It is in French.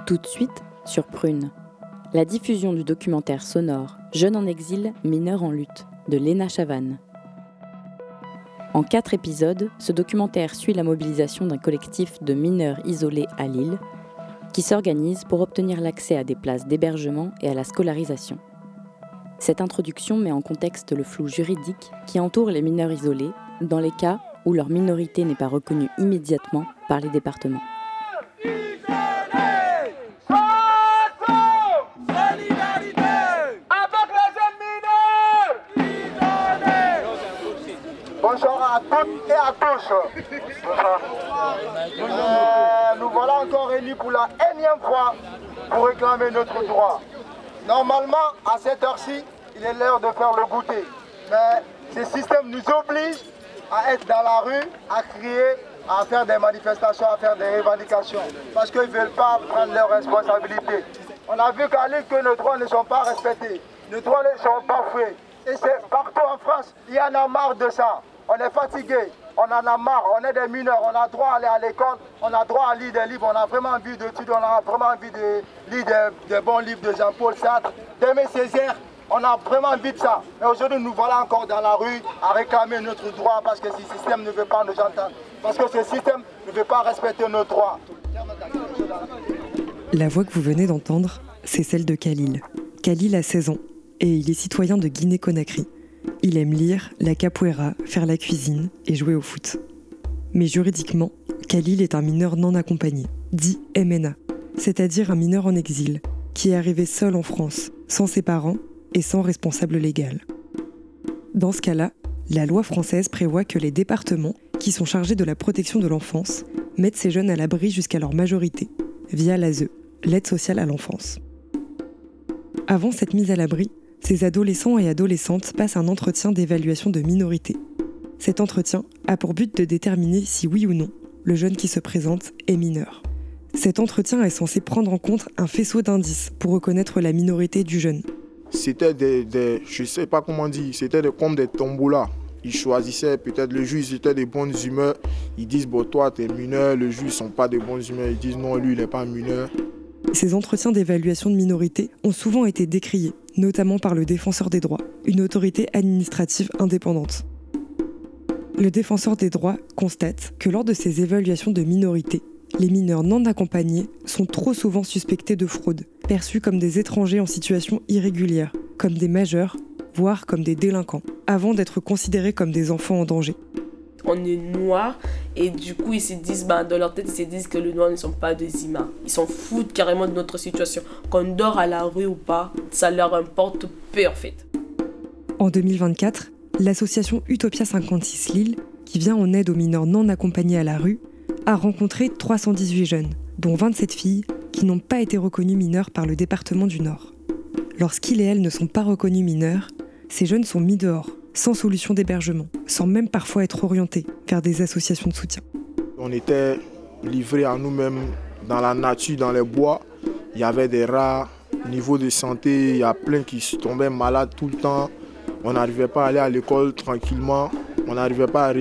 Tout de suite, sur Prune, la diffusion du documentaire sonore Jeunes en exil, mineurs en lutte de Léna Chavannes. En 4 épisodes, ce documentaire suit la mobilisation d'un collectif de mineurs isolés à Lille qui s'organise pour obtenir l'accès à des places d'hébergement et à la scolarisation. Cette introduction met en contexte le flou juridique qui entoure les mineurs isolés dans les cas où leur minorité n'est pas reconnue immédiatement par les départements. Bonjour à toutes et à tous. Nous voilà encore réunis pour la énième fois pour réclamer notre droit. Normalement, à cette heure-ci, il est l'heure de faire le goûter. Mais ce système nous oblige à être dans la rue, à crier, à faire des manifestations, à faire des revendications. Parce qu'ils ne veulent pas prendre leurs responsabilités. On a vu qu'à Lille que nos droits ne sont pas respectés. Nos droits ne sont pas faits. Et c'est partout en France, il y en a marre de ça. On est fatigué, on en a marre, on est des mineurs, on a droit à aller à l'école, on a droit à lire des livres, on a vraiment envie d'étudier, on a vraiment envie de lire des bons livres de Jean-Paul Sartre, d'Aimé Césaire, on a vraiment envie de ça. Mais aujourd'hui, nous voilà encore dans la rue à réclamer notre droit parce que ce système ne veut pas nous entendre, parce que ce système ne veut pas respecter nos droits. La voix que vous venez d'entendre, c'est celle de Khalil. Khalil a 16 ans et il est citoyen de Guinée-Conakry. Il aime lire, la capoeira, faire la cuisine et jouer au foot. Mais juridiquement, Khalil est un mineur non accompagné, dit MNA, c'est-à-dire un mineur en exil, qui est arrivé seul en France, sans ses parents et sans responsable légal. Dans ce cas-là, la loi française prévoit que les départements, qui sont chargés de la protection de l'enfance, mettent ces jeunes à l'abri jusqu'à leur majorité, via l'ASE, l'aide sociale à l'enfance. Avant cette mise à l'abri, ces adolescents et adolescentes passent un entretien d'évaluation de minorité. Cet entretien a pour but de déterminer si oui ou non le jeune qui se présente est mineur. Cet entretien est censé prendre en compte un faisceau d'indices pour reconnaître la minorité du jeune. C'était je sais pas comment dire, c'était comme des tombolas. Ils choisissaient peut-être le juge, c'était des bonnes humeurs. Ils disent bon toi t'es mineur, le juge sont pas de bonnes humeurs. Ils disent non lui il est pas mineur. Ces entretiens d'évaluation de minorité ont souvent été décriés, notamment par le Défenseur des droits, une autorité administrative indépendante. Le Défenseur des droits constate que lors de ces évaluations de minorité, les mineurs non accompagnés sont trop souvent suspectés de fraude, perçus comme des étrangers en situation irrégulière, comme des majeurs, voire comme des délinquants, avant d'être considérés comme des enfants en danger. On est noirs et du coup ils se disent, dans leur tête ils se disent que les noirs ne sont pas des humains. Ils s'en foutent carrément de notre situation. Qu'on dort à la rue ou pas, ça leur importe peu en fait. En 2024, l'association Utopia 56 Lille, qui vient en aide aux mineurs non accompagnés à la rue, a rencontré 318 jeunes, dont 27 filles, qui n'ont pas été reconnus mineurs par le département du Nord. Lorsqu'ils et elles ne sont pas reconnus mineurs, ces jeunes sont mis dehors, sans solution d'hébergement, sans même parfois être orientés vers des associations de soutien. On était livrés à nous-mêmes dans la nature, dans les bois. Il y avait des rats, niveau de santé, il y a plein qui tombaient malades tout le temps. On n'arrivait pas à aller à l'école tranquillement, on n'arrivait pas à